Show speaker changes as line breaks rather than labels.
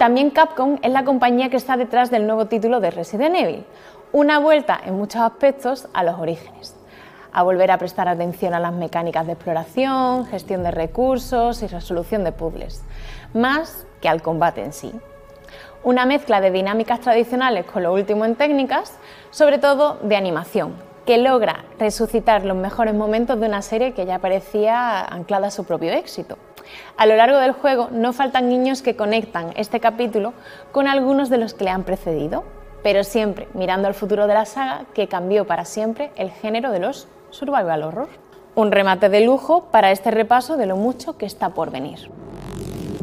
También Capcom es la compañía que está detrás del nuevo título de Resident Evil, una vuelta en muchos aspectos a los orígenes, a volver a prestar atención a las mecánicas de exploración, gestión de recursos y resolución de puzzles, más que al combate en sí. Una mezcla de dinámicas tradicionales con lo último en técnicas, sobre todo de animación, que logra resucitar los mejores momentos de una serie que ya parecía anclada a su propio éxito. A lo largo del juego no faltan guiños que conectan este capítulo con algunos de los que le han precedido, pero siempre mirando al futuro de la saga que cambió para siempre el género de los survival horror. Un remate de lujo para este repaso de lo mucho que está por venir.